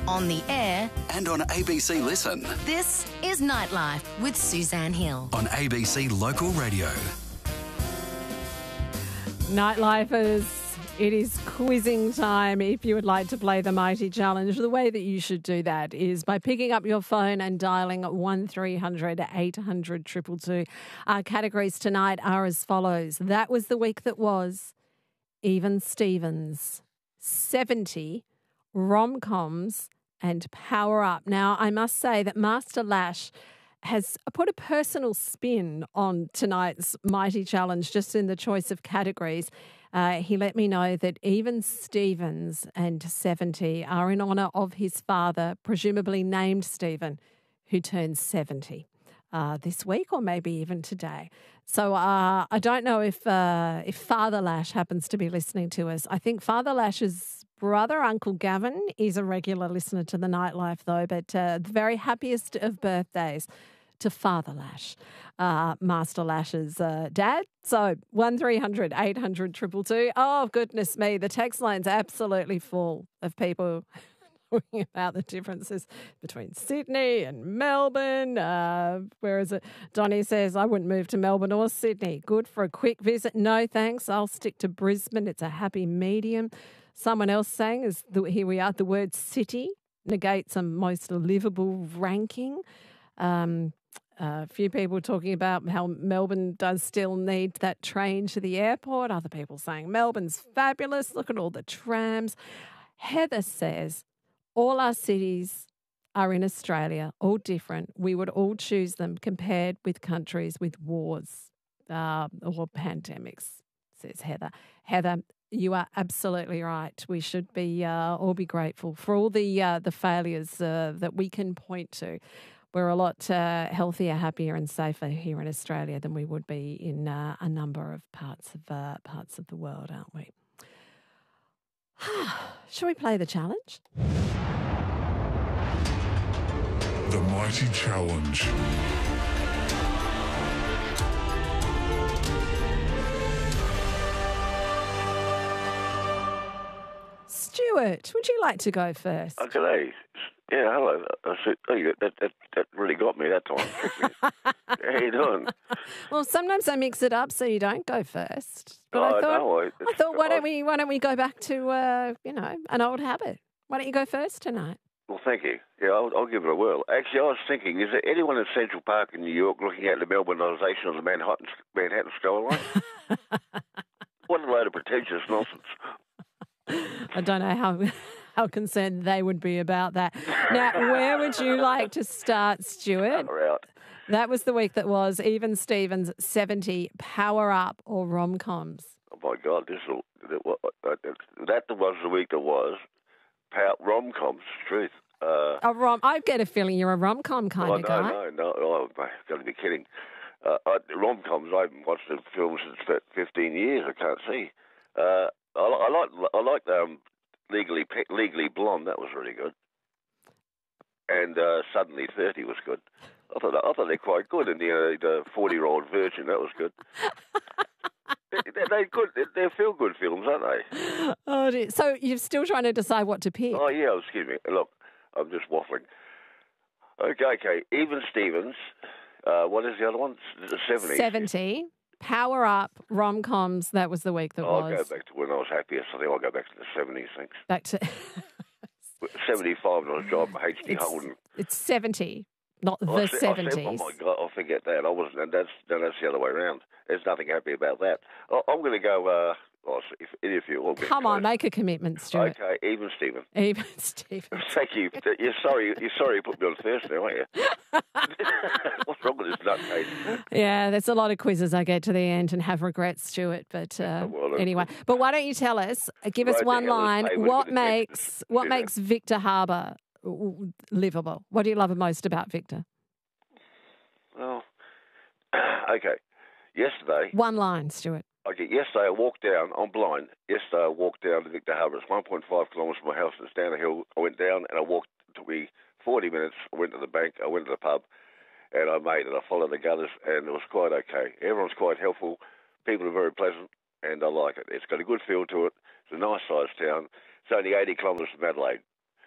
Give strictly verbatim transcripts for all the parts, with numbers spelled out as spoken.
on the air, and on A B C Listen. this is Nightlife with Suzanne Hill. On A B C Local Radio. Nightlifers, it is quizzing time. If you would like to play the Mighty Challenge, the way that you should do that is by picking up your phone and dialing one three hundred eight hundred two two two. Our categories tonight are as follows. That was the week that was. Even Stevens, seventy, rom-coms and Power Up. Now, I must say that Master Lash has put a personal spin on tonight's Mighty Challenge just in the choice of categories. Uh, he let me know that Even Stevens and seventy are in honour of his father, presumably named Stephen, who turns seventy uh, this week or maybe even today. So uh, I don't know if uh, if Father Lash happens to be listening to us. I think Father Lash's brother, Uncle Gavin, is a regular listener to the Nightlife, though, but uh, the very happiest of birthdays to Father Lash, uh, Master Lash's uh, dad. So one three hundred eight hundred two two two. Oh, goodness me, the text line's absolutely full of people talking about the differences between Sydney and Melbourne. Uh, where is it? Donnie says, I wouldn't move to Melbourne or Sydney. Good for a quick visit. No, thanks. I'll stick to Brisbane. It's a happy medium. Someone else saying, is the, here we are, the word city negates a most livable ranking. Um, a few people talking about how Melbourne does still need that train to the airport. Other people saying Melbourne's fabulous. Look at all the trams. Heather says, all our cities are in Australia, all different. We would all choose them compared with countries with wars uh, or pandemics, says Heather. Heather, you are absolutely right. We should be uh, all be grateful for all the uh, the failures uh, that we can point to. We're a lot uh, healthier, happier, and safer here in Australia than we would be in uh, a number of parts of uh, parts of the world, aren't we? Shall we play the challenge? The Mighty Challenge. Stuart, would you like to go first? Oh, g'day. Yeah, hello. I said, oh, yeah, that, that, that really got me that time. How you doing? Well, sometimes I mix it up so you don't go first. But Oh, I thought, no, I- I thought, why I- don't we, why don't we go back to, uh, you know, an old habit? Why don't you go first tonight? Well, thank you. Yeah, I'll, I'll give it a whirl. Actually, I was thinking, is there anyone in Central Park in New York looking at the Melbourneisation of the Manhattan, Manhattan skyline? What a load of pretentious nonsense. I don't know how how concerned they would be about that. Now, where would you like to start, Stuart? Far out. That was the week that was. Even Stevens, seventy, Power Up or rom-coms? Oh, my God, this will, that, that was the week that was. Pow- rom-coms, truth. Uh, A rom. I get a feeling you're a rom-com kind oh, of no, guy. no, no, no, I've got to be kidding. Uh, I, rom-coms, I haven't watched the film since about fifteen years, I can't see. Uh, I, I like I like um, Legally Pe- Legally Blonde, that was really good. And uh, Suddenly thirty was good. I thought I thought they're quite good. And the uh, the forty-year-old virgin, that was good. they, they're good. They're feel-good films, aren't they? Oh, dear. So you're still trying to decide what to pick? Oh, yeah, excuse me. Look, I'm just waffling. Okay, okay. Even Stevens. Uh, what is the other one? The seventies. seventy, Power Up, rom-coms. That was the week that I'll was. go back to when I was happiest. I think I'll go back to the seventies, thanks. Back to... seventy-five, I was job H D it's, Holden. it's seventy, not I the said- I said, seventies. oh, my God, I'll forget that. I wasn't, and that's, no, that's the other way around. There's nothing happy about that. I, I'm going to go, uh, oh, if, if you will. Come on, make a commitment, Stuart. Okay, even Stephen. Even Stevens. Thank you. You're sorry. You're sorry you put me on first now, aren't you? What's wrong with this nutcase? Yeah, there's a lot of quizzes I get to the end and have regrets, Stuart. But uh, Well, that's- anyway, but why don't you tell us? uh, Give us Right, the one hell is line. Hayward What with the makes Texas? what Yeah. makes Victor Harbour w- livable? What do you love most about Victor? Well, okay. Yesterday, One line, Stuart. okay, yesterday I walked down, I'm blind. Yesterday I walked down to Victor Harbour. It's one point five kilometres from my house. It's down a hill. I went down and I walked. It took me forty minutes. I went to the bank. I went to the pub. And I made it. I followed the gutters and it was quite okay. Everyone's quite helpful. People are very pleasant and I like it. It's got a good feel to it. It's a nice sized town. It's only eighty kilometres from Adelaide.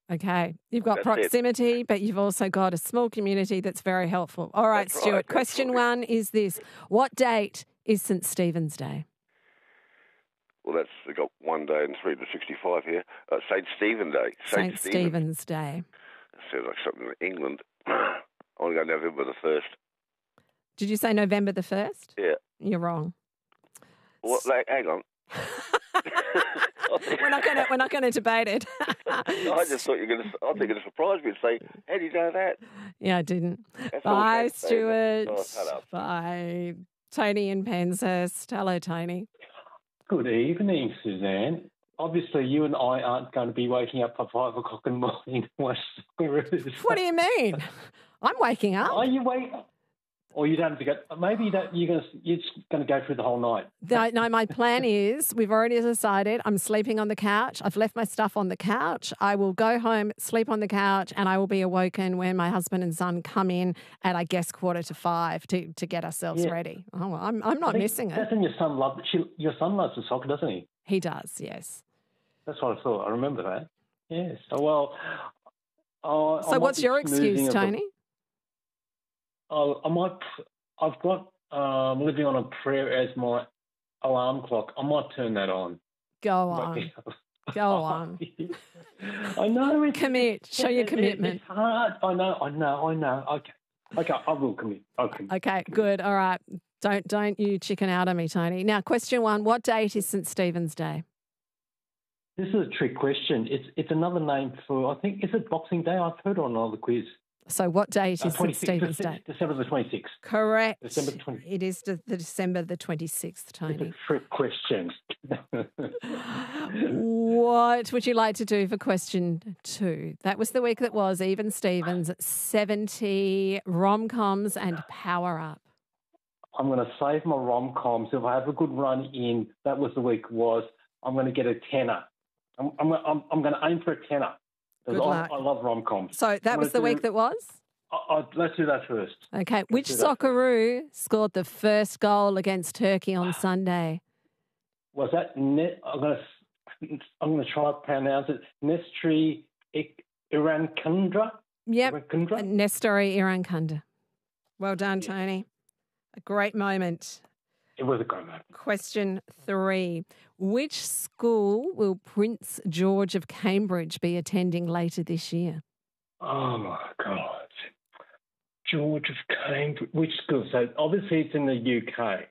Okay. You've got That's proximity, but you've also got a small community that's very helpful. All right, That's right, Stuart. Question absolutely. one is this. What date is Saint Stephen's Day? Well, that's we got one day in three to sixty-five here. Uh, Saint Stephen Day. Saint Stephen's Day. Sounds like something in England. I want to go November the first. Did you say November the first? Yeah. You're wrong. What? Like, hang on. we're not going to we're not going to debate it. I just thought you were going to. I think you're going to surprise me and say, "How do you know that?" Yeah, I didn't. That's all Bye, I can say. Stuart. Oh, shut up. Bye, Tony in Penshurst. Hello, Tony. Good evening, Suzanne. Obviously, you and I aren't going to be waking up at five o'clock in the morning to watch Socceroos. What do you mean? I'm waking up. Are you wake? Or you don't have to go. Maybe you don't, you're going to you're just going to go through the whole night. No, no, my plan is we've already decided I'm sleeping on the couch. I've left my stuff on the couch. I will go home, sleep on the couch, and I will be awoken when my husband and son come in at, I guess, quarter to five to, to get ourselves Yeah. ready. Oh, well, I'm, I'm not I think missing it. Doesn't your son love? She, your son loves the soccer, doesn't he? He does, yes. That's what I thought. I remember that. Yes. So, well. Uh, I So might what's be your snoozing excuse, a bit. Tony? Oh, I might. I've got um, living on a prayer as my alarm clock. I might turn that on. Go on. Go on. I know. It's, Commit. Show your it- it- commitment. It's hard. I know. I know. I know. Okay. Okay. I will commit. I'll commit. Okay, good. All right. Don't don't you chicken out on me, Tony. Now, question one. What date is Saint Stephen's Day? This is a trick question. It's it's another name for. I think is it Boxing Day? I've heard on another quiz. So what date Uh, is Saint 26th, Stephen's Dece- Day? December the twenty-sixth. Correct. December twenty. It is the, the December the twenty-sixth, It's Tony. a trick question. What would you like to do for question two? That was the week that was. Even Stevens, seventy rom-coms and power up. I'm going to save my rom-coms. If I have a good run in, that was the week was, I'm going to get a tenner. I'm, I'm, I'm, I'm going to aim for a tenner. 'Cause Good I, luck. I love rom-coms. So that I'm was gonna the do- week that was? I, I, let's do that first. Okay. Which do that. Socceroo scored the first goal against Turkey on Sunday? Was that net? I'm going to, I'm going to try to pronounce it. Nestri Ik- Irankundra? Yep. Irankundra? Nestori Irankunda. Well done, Tony. A great moment. It was a great moment. Question three. Which school will Prince George of Cambridge be attending later this year? Oh, my God. George of Cambridge. Which school? So obviously it's in the U K.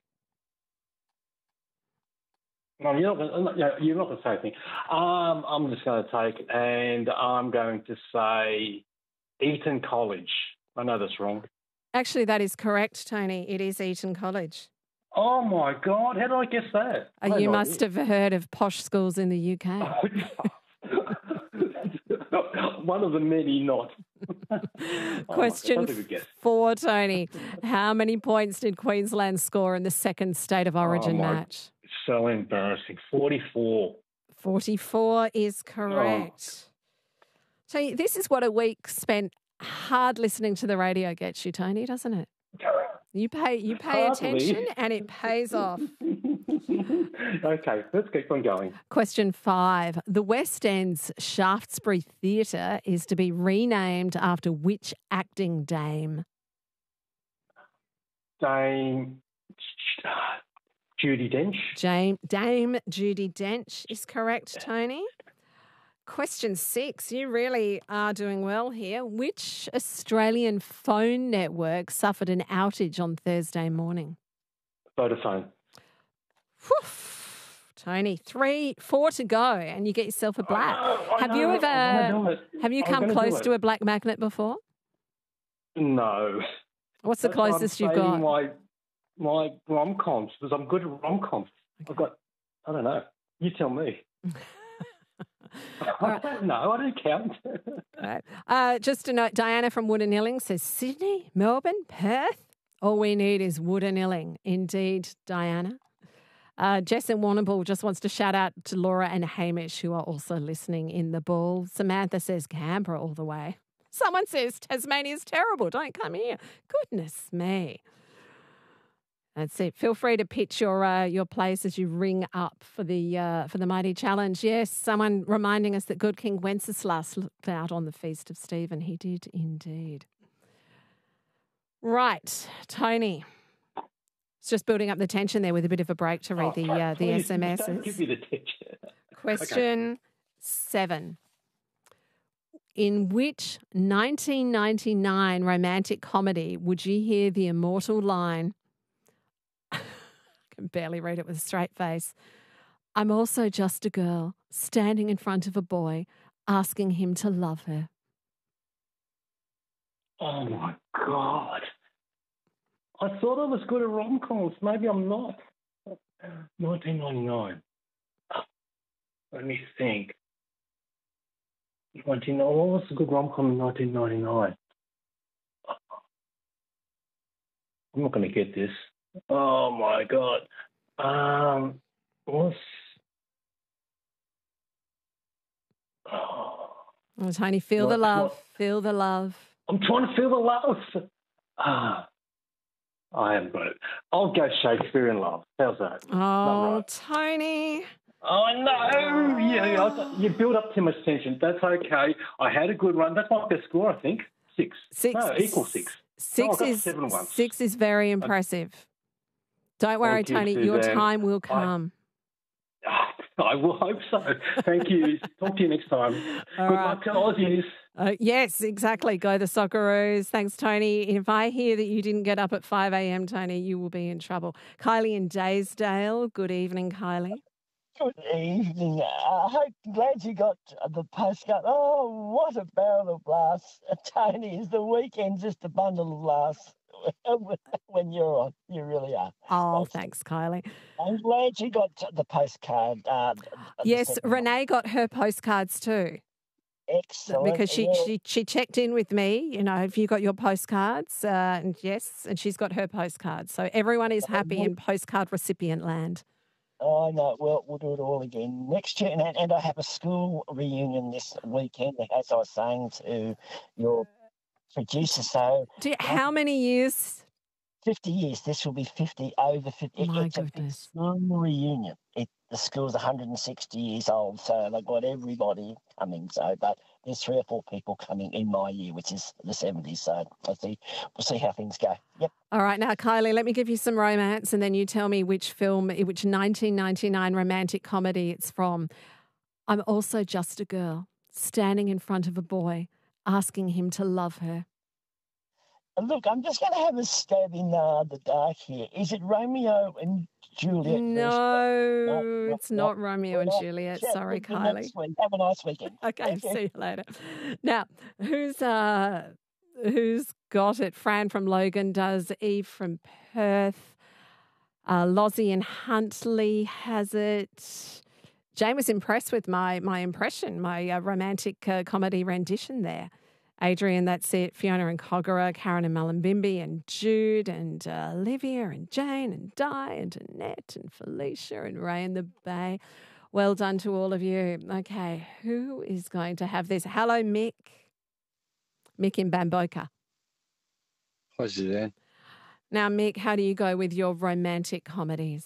No, you're not going to, you're not going to say anything. Um, I'm just going to take it, and I'm going to say Eton College. I know that's wrong. Actually, that is correct, Tony. It is Eton College. Oh, my God. How did I guess that? Uh, I you had no must have heard of posh schools in the U K. idea. One of the many not. Question Oh, that's a good guess. four, Tony. How many points did Queensland score in the second State of Origin Oh, my- match? So embarrassing. forty-four. forty-four is correct. Oh. So this is what a week spent hard listening to the radio gets you, Tony, doesn't it? You pay you pay Hardly. attention and it pays off. Okay, let's keep on going. Question five. The West End's Shaftesbury Theatre is to be renamed after which acting dame? Dame Judy Dench. Dame, Dame Judi Dench is correct, Tony. Question six. You really are doing well here. Which Australian phone network suffered an outage on Thursday morning? Vodafone. Whew. Tony, three, four to go, and you get yourself a black. I have know, you I ever wanna do it. have you I'm come gonna do close it. to a black magnet before? No. What's the That's why closest I'm you've saving got? My, my rom-coms, because I'm good at rom-coms. I've got, I don't know. You tell me. I don't know. I don't count. Right. Uh, just a note, Diana from Woodanilling says Sydney, Melbourne, Perth. All we need is Woodanilling. Indeed, Diana. Uh, Jess in Warrnambool just wants to shout out to Laura and Hamish, who are also listening in the ball. Samantha says Canberra all the way. Someone says Tasmania's terrible. Don't come here. Goodness me. That's it. Feel free to pitch your uh, your place as you ring up for the uh, for the Mighty Challenge. Yes, someone reminding us that good King Wenceslas looked out on the feast of Stephen. He did indeed. Right, Tony. It's just building up the tension there with a bit of a break to read Oh, the uh, the please, S M Ses. Don't give me the tension. Question Okay. seven. In which nineteen ninety-nine romantic comedy would you hear the immortal line, I can barely read it with a straight face, I'm also just a girl standing in front of a boy asking him to love her? Oh, my God. I thought I was good at rom-coms. Maybe I'm not. nineteen ninety-nine. Let me think. nineteen What was a good rom-com in nineteen ninety-nine? I'm not going to get this. Oh, my God. Um, what's... Oh, Oh, Tony, feel the What- love. what- Feel the love. I'm trying to feel the love. Ah, I haven't got it. I'll go Shakespeare in Love. How's that? Oh, right. Tony. Oh, no. Yeah, yeah, I- you build up too much tension. That's okay. I had a good run. That's my best score, I think. Six. Six. No, equal six. Six No, I got is seven once. six is very impressive. Don't worry, Thank you, Tony. Your Suzanne. time will I- come. Ah, I will hope so. Thank you. Talk to you next time. All Good right. luck to Aussies. Uh, yes, exactly. Go the Socceroos. Thanks, Tony. If I hear that you didn't get up at five a.m., Tony, you will be in trouble. Kylie in Daysdale. Good evening, Kylie. Good evening. I hope, glad you got the postcard. Oh, what a barrel of laughs. Tony, is the weekend just a bundle of laughs when you're on? You really are. Oh, Thanks. thanks, Kylie. I'm glad you got the postcard. Uh, the Yes, second one. Renee got her postcards too. Excellent. Because she, Yeah. she she checked in with me, you know, have you got your postcards? Uh, and yes, and she's got her postcards. So everyone is happy in postcard recipient land. Oh, no, well, we'll do it all again next year. And, and I have a school reunion this weekend, as I was saying to your producer. So Do you, how many years? fifty years. This will be fifty over fifty. My it's a big goodness. school reunion. It, the school's one hundred sixty years old, so they've got everybody coming. So, but there's three or four people coming in my year, which is the seventies. So we'll see, we'll see how things go. Yep. All right, now, Kylie, let me give you some romance and then you tell me which film, which nineteen ninety-nine romantic comedy it's from. I'm also just a girl standing in front of a boy asking him to love her. Look, I'm just going to have a stab in uh, the dark here. Is it Romeo and Juliet? No, no, it's no. not Romeo and Well, Juliet. chat Sorry, with you Kylie. next week. Have a nice weekend. Okay, Thank you. see you later. Now, who's uh, who's got it? Fran from Logan does. Eve from Perth. Uh, Lozzie and Huntley has it. Jane was impressed with my my impression, my uh, romantic uh, comedy rendition there. Adrian, that's it. Fiona and Kogarah, Karen and Mullumbimby, and Jude, and uh, Olivia, and Jane, and Di, and Annette, and Felicia, and Ray in the Bay. Well done to all of you. Okay, who is going to have this? Hello, Mick. Mick in Bamboka. Hi, Suzanne. Now, Mick, how do you go with your romantic comedies?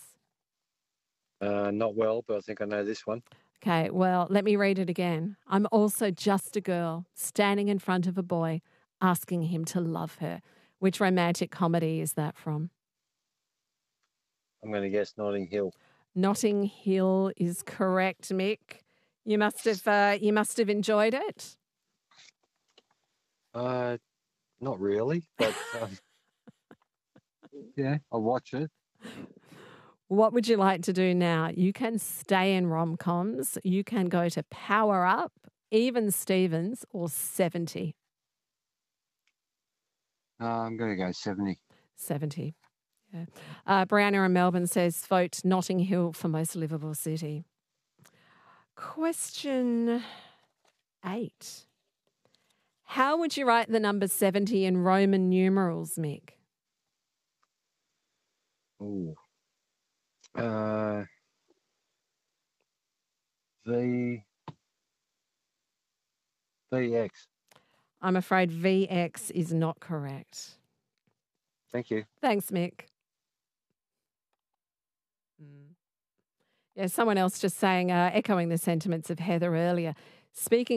Uh, not well, but I think I know this one. Okay, well, let me read it again. I'm also just a girl standing in front of a boy asking him to love her. Which romantic comedy is that from? I'm going to guess Notting Hill. Notting Hill is correct, Mick. You must have uh, you must have enjoyed it. Uh, not really, but um, yeah, I'll watch it. What would you like to do now? You can stay in rom-coms. You can go to Power Up, Even Stevens, or seventy. Uh, I'm going to go seventy. seventy. Yeah. Uh, Brianna in Melbourne says, vote Notting Hill for most livable city. Question eight. How would you write the number seventy in Roman numerals, Mick? Ooh. Uh, V. V X. I'm afraid V X is not correct. Thank you. Thanks, Mick. Yeah, someone else just saying, uh, echoing the sentiments of Heather earlier. Speaking